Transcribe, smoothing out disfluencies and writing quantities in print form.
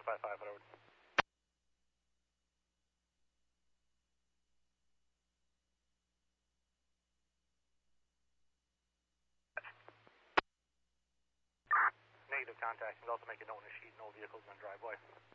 155, over. Negative contact, and also make a note on the sheet, no vehicles on driveway.